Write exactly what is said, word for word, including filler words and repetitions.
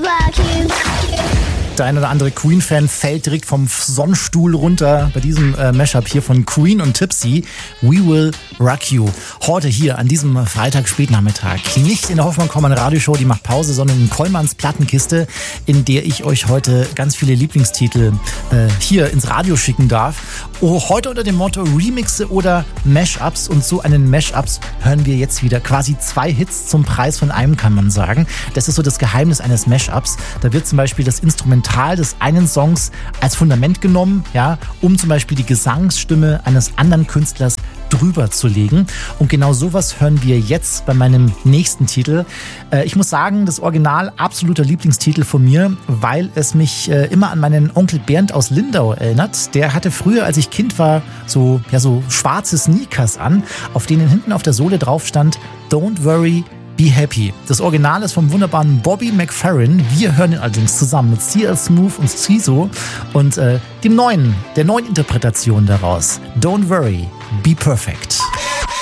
rock you. Der ein oder andere Queen-Fan fällt direkt vom Sonnenstuhl runter bei diesem äh, Mashup hier von Queen und Tipsy. We Will Rock You. Heute hier an diesem Freitag Spätnachmittag. Nicht in der Hoffmann-Kommern Radioshow, die macht Pause, sondern in Kollmanns Plattenkiste, in der ich euch heute ganz viele Lieblingstitel äh, hier ins Radio schicken darf. Oh, heute unter dem Motto Remixe oder Mashups. Und so einen Mashups hören wir jetzt wieder. Quasi zwei Hits zum Preis von einem, kann man sagen. Das ist so das Geheimnis eines Mashups. Da wird zum Beispiel das Instrumental des einen Songs als Fundament genommen, ja, um zum Beispiel die Gesangsstimme eines anderen Künstlers drüber zu legen. Und genau sowas hören wir jetzt bei meinem nächsten Titel. Äh, ich muss sagen, das Original absoluter Lieblingstitel von mir, weil es mich äh, immer an meinen Onkel Bernd aus Lindau erinnert. Der hatte früher, als ich Kind war, so, ja, so schwarze Sneakers an, auf denen hinten auf der Sohle drauf stand Don't Worry, Be Happy. Das Original ist vom wunderbaren Bobby McFerrin. Wir hören ihn allerdings zusammen mit C L Smooth und Siso und äh, dem neuen, der neuen Interpretation daraus. Don't Worry, Be Perfect.